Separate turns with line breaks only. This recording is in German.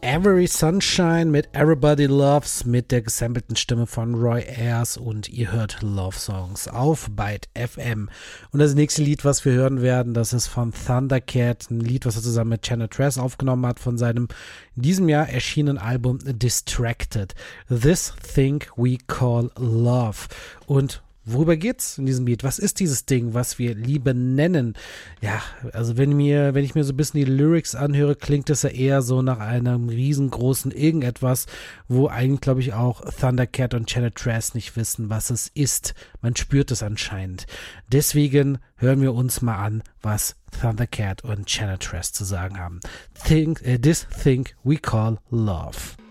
Every Sunshine mit Everybody Loves mit der gesampelten Stimme von Roy Ayers und ihr hört Love Songs auf Byte FM. Und das nächste Lied, was wir hören werden, das ist von Thundercat, ein Lied, was er zusammen mit Channel Tress aufgenommen hat von seinem in diesem Jahr erschienenen Album Distracted. This Thing We Call Love. Und worüber geht's in diesem Lied? Was ist dieses Ding, was wir Liebe nennen? Ja, also wenn ich mir so ein bisschen die Lyrics anhöre, klingt es ja eher so nach einem riesengroßen Irgendetwas, wo eigentlich, glaube ich, auch Thundercat und Channel Tress nicht wissen, was es ist. Man spürt es anscheinend. Deswegen hören wir uns mal an, was Thundercat und Channel Tress zu sagen haben. This Thing We Call Love.